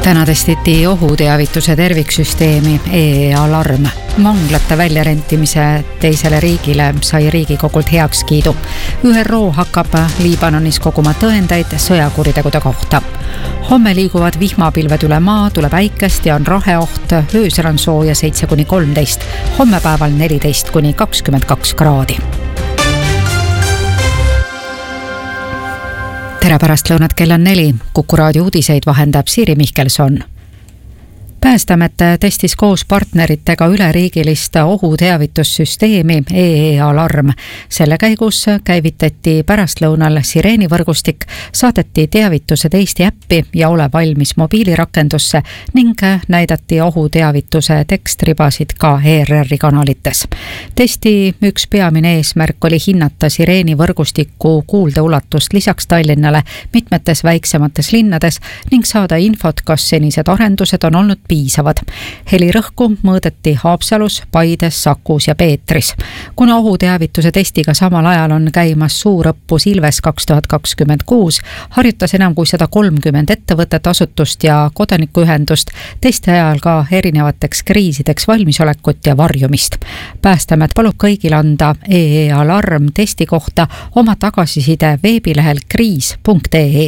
Täna testiti ohuteavituse terviksüsteemi e-alarm. Vanglate väljarentimise teisele riigile sai Riigikogult heakskiidu. ÜRO hakkab Liibanonis koguma tõendeid sõjakuritegude kohta. Homme liiguvad vihmapilved üle maa, tuleb äikest ja on raheoht. Öösel on sooja 7-13, hommepäeval 14-22 kraadi. Tere pärastlõunat, kell on 4. Kuku raadio uudiseid vahendab Siiri Mihkelson. Päästeamet testis koos partneritega üleriigilist ohuteavitussüsteemi e-alarm. Selle käigus käivitati pärastlõunal sireenivõrgustik, saadeti teavitused Eesti äppi ja ole valmis mobiilirakendusse ning näidati ohuteavituse tekstribasid ka ERR-i kanalites. Testi üks peamine eesmärk oli hinnata sireenivõrgustiku kuuldeulatust lisaks Tallinnale mitmetes väiksemates linnades ning saada infot, kas senised arendused on olnud piisavad. Helirõhku mõõdeti Haapsalus, Paides, Sakus ja Peetris. Kuna ohuteavituse testiga samal ajal on käimas suur õppus Ilves 2026, harjutas enam kui 130 ettevõtet, asutust ja kodanikuühendust testi ajal ka erinevateks kriisideks valmisolekut ja varjumist. Päästeamet palub kõigil anda e-alarm testi kohta oma tagasiside veebilehel kriis.ee.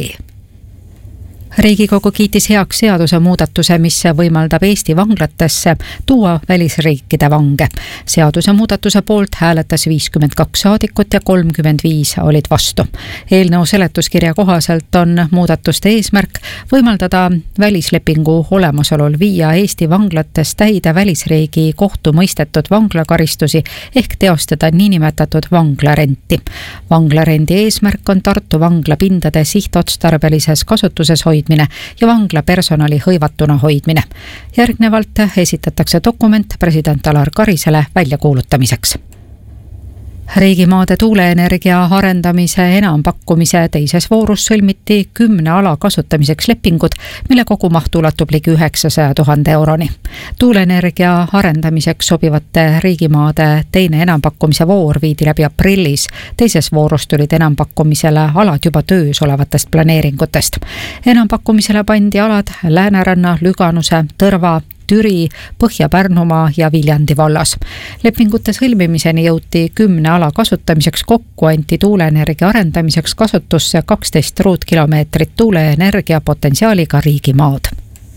Riigikogu kiitis heaks seaduse muudatuse, mis võimaldab Eesti vanglatesse tuua välisriikide vange. Seaduse muudatuse poolt hääletas 52 saadikut ja 35 olid vastu. Eelnõu seletuskirja kohaselt on muudatuste eesmärk võimaldada välislepingu olemasolul viia Eesti vanglates täide välisriigi kohtumõistetud vanglakaristusi ehk teostada niinimetatud vanglarenti. Vanglarendi eesmärk on Tartu vangla pindade sihtotstarbelises kasutuses hoidmine ja vangla personali hõivatuna hoidmine. Järgnevalt esitatakse dokument president Alar Karisele väljakuulutamiseks. Riigimaade tuuleenergia arendamise enampakkumise teises voorus sõlmiti 10 ala kasutamiseks lepingud, mille kogumaht ulatub ligi 900 000 euroni. Tuuleenergia arendamiseks sobivate riigimaade teine enampakkumise voor viidi läbi aprillis. Teises voorus tulid enampakkumisele alad juba töös olevatest planeeringutest. Enampakkumisele pandi alad Lääneranna, Lüganuse, Tõrva, Türi, Põhja-Pärnumaa ja Viljandi vallas. Lepingute sõlmimiseni jõuti 10 ala kasutamiseks, kokku anti tuuleenergia arendamiseks kasutusse 12 ruutkilomeetrit tuuleenergia potentsiaaliga riigimaad.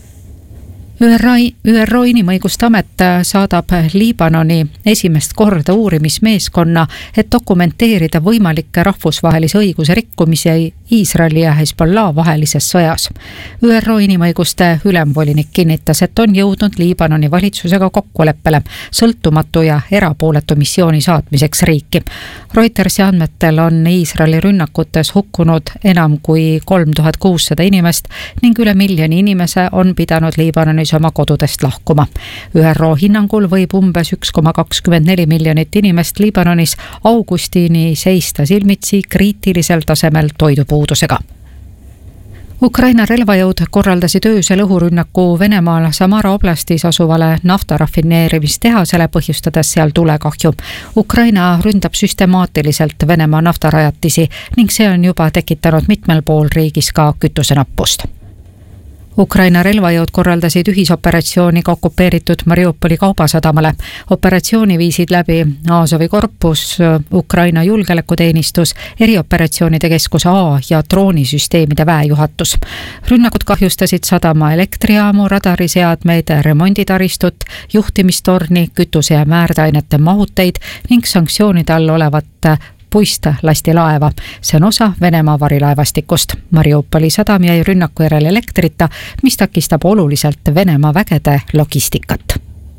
ÜRO Inimõiguste Amet saadab Liibanoni esimest korda uurimismeeskonna, et dokumenteerida võimalikke rahvusvahelise õiguse rikkumisi Iisraeli ja Hezbollah vahelises sõjas. ÜRO Inimõiguste ülemvolinik kinnitas, et on jõudnud Liibanoni valitsusega kokkuleppele sõltumatu ja erapooletu missiooni saatmiseks riiki. Reutersi andmetel on Iisraeli rünnakutes hukkunud enam kui 3600 inimest ning üle miljoni inimese on pidanud Liibanonis oma kodudest lahkuma. ÜRO hinnangul võib umbes 1,24 miljonit inimest Liibanonis augustini seista silmitsi kriitilisel tasemel toidupuudusega. Ukraina relvajõud korraldasid öösel õhurünnaku Venemaal Samara oblastis asuvale naftarafineerimistehasele, põhjustades seal tulekahju. Ukraina ründab süstemaatiliselt Venemaa naftarajatisi ning see on juba tekitanud mitmel pool riigis ka kütusenappust. Ukraina relvajõud korraldasid ühisoperatsiooniga okupeeritud Mariupoli kaubasadamale. Operatsiooni viisid läbi Azovi korpus, Ukraina julgeolekuteenistus, erioperatsioonide keskus A ja droonisüsteemide väejuhatus. Rünnakud kahjustasid sadama elektrijaamu, radariseadmeid, remonditaristut, juhtimistorni, kütuse ja määrdeainete mahuteid ning sanktsioonide all olevat puist lasti laeva. See on osa Venemaa varilaevastikust. Mariupoli sadam jäi rünnaku järel elektrita, mis takistab oluliselt Venemaa vägede logistikat.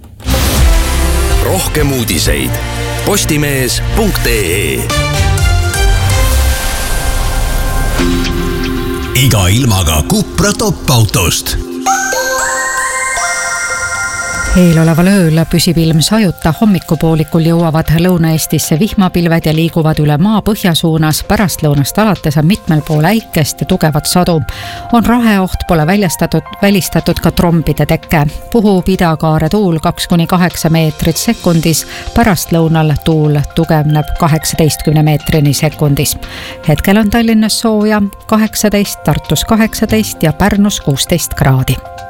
Rohkem uudiseid postimees.ee. Iga ilmaga Cupra top-autost. Eeloleval ööl püsib ilm sajuta, hommikupoolikul jõuavad Lõuna-Eestisse vihmapilved ja liiguvad üle maa põhjasuunas. Pärastlõunast alates on mitmel pool äikest ja tugevat sadu. On raheoht, pole välistatud ka trombide teke. Puhub idakaare tuul 2-8 meetrit sekundis, pärastlõunal tuul tugevneb 18 meetrini sekundis. Hetkel on Tallinnas sooja 18, Tartus 18 ja Pärnus 16 kraadi.